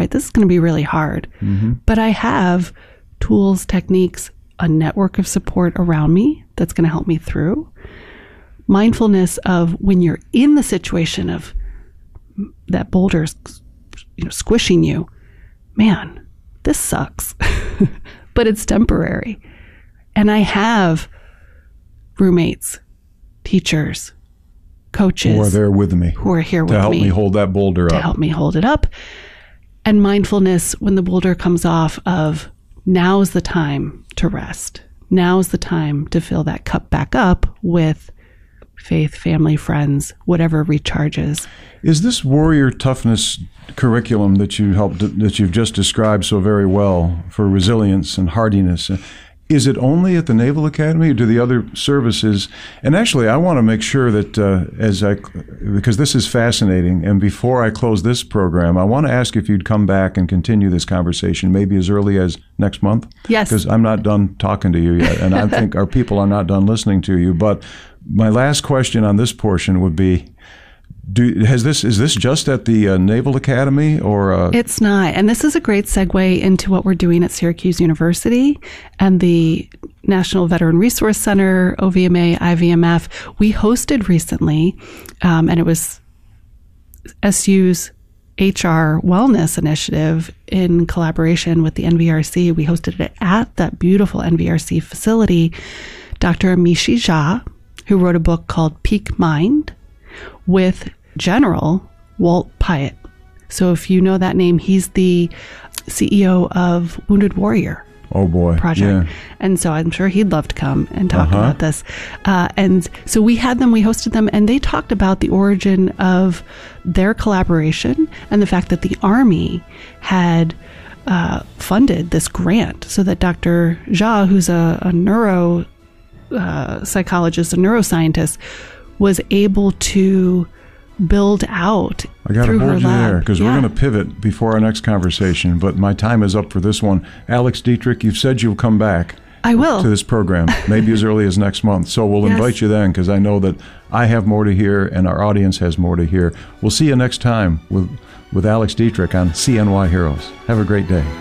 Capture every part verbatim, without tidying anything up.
right? This is going to be really hard. Mm-hmm. But I have tools, techniques, a network of support around me that's going to help me through. Mindfulness of when you're in the situation of that boulder's, you know, squishing you, man, this sucks, but it's temporary. And I have roommates, teachers, coaches who are there with me, who are here with me to help me, me hold that boulder to up, to help me hold it up. And mindfulness when the boulder comes off of now's the time to rest. Now's the time to fill that cup back up with faith, family, friends, whatever recharges. Is this warrior toughness curriculum that you helped, that you've just described so very well for resilience and hardiness, is it only at the Naval Academy, or do the other services? And actually, I want to make sure that uh, as I, because this is fascinating, and before I close this program, I want to ask if you'd come back and continue this conversation, maybe as early as next month. Yes. Because I'm not done talking to you yet, and I think our people are not done listening to you. But my last question on this portion would be, Do, has this is this just at the uh, Naval Academy or? Uh... It's not. And this is a great segue into what we're doing at Syracuse University and the National Veteran Resource Center, O V M A, I V M F. We hosted recently, um, and it was S U's H R Wellness Initiative in collaboration with the N V R C. We hosted it at that beautiful N V R C facility. Doctor Amishi Jha, who wrote a book called Peak Mind, with General Walt Pyatt. So if you know that name, he's the C E O of Wounded Warrior oh boy. Project. Yeah. And so I'm sure he'd love to come and talk uh-huh. about this. Uh, and so we had them, we hosted them, and they talked about the origin of their collaboration and the fact that the Army had uh, funded this grant so that Doctor Jha, who's a, a neuro uh, psychologist, a neuroscientist, was able to build out I got to through her hold you lab. there because Yeah. we're going to pivot before our next conversation, but my time is up for this one. Alex Dietrich, you've said you'll come back I will. to this program, maybe as early as next month. So we'll Yes. invite you then because I know that I have more to hear and our audience has more to hear. We'll see you next time with, with Alex Dietrich on C N Y Heroes. Have a great day.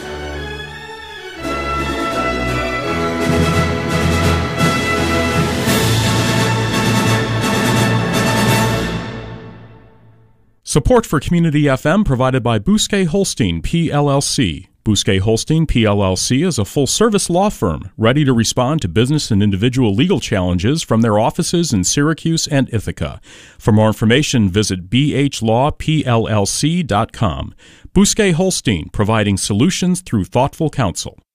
Support for Community F M provided by Bousquet Holstein, P L L C. Bousquet Holstein, P L L C is a full-service law firm ready to respond to business and individual legal challenges from their offices in Syracuse and Ithaca. For more information, visit b h law p l l c dot com. Bousquet Holstein, providing solutions through thoughtful counsel.